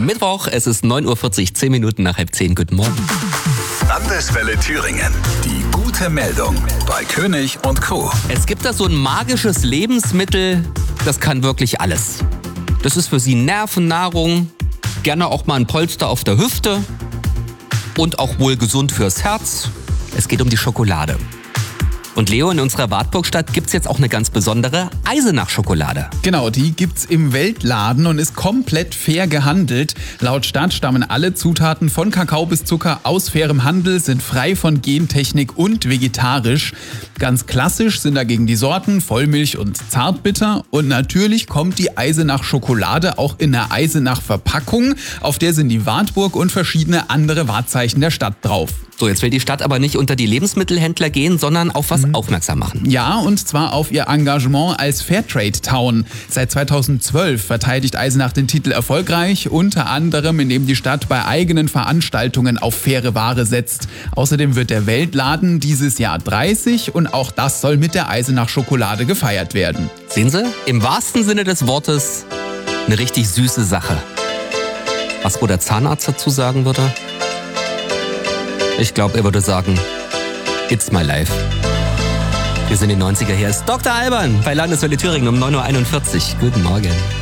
Mittwoch, es ist 9.40 Uhr, 10 Minuten nach 9:30. Guten Morgen. Landeswelle Thüringen. Die gute Meldung bei König und Co. Es gibt da so ein magisches Lebensmittel, das kann wirklich alles. Das ist für Sie Nervennahrung, gerne auch mal ein Polster auf der Hüfte und auch wohl gesund fürs Herz. Es geht um die Schokolade. Und Leo, in unserer Wartburgstadt gibt's jetzt auch eine ganz besondere Eisenach-Schokolade. Genau, die gibt's im Weltladen und ist komplett fair gehandelt. Laut Stadt stammen alle Zutaten von Kakao bis Zucker aus fairem Handel, sind frei von Gentechnik und vegetarisch. Ganz klassisch sind dagegen die Sorten Vollmilch und Zartbitter. Und natürlich kommt die Eisenach-Schokolade auch in der Eisenach-Verpackung. Auf der sind die Wartburg und verschiedene andere Wahrzeichen der Stadt drauf. So, jetzt will die Stadt aber nicht unter die Lebensmittelhändler gehen, sondern auf was aufmerksam machen. Ja, und zwar auf ihr Engagement als Fairtrade-Town. Seit 2012 verteidigt Eisenach den Titel erfolgreich, unter anderem indem die Stadt bei eigenen Veranstaltungen auf faire Ware setzt. Außerdem wird der Weltladen dieses Jahr 30 und auch das soll mit der Eisenach-Schokolade gefeiert werden. Sehen Sie, im wahrsten Sinne des Wortes eine richtig süße Sache. Was wohl der Zahnarzt dazu sagen würde? Ich glaube, er würde sagen, it's my life. Wir sind in den 90er, hier ist Dr. Alban bei Landeswelle Thüringen um 9.41 Uhr. Guten Morgen.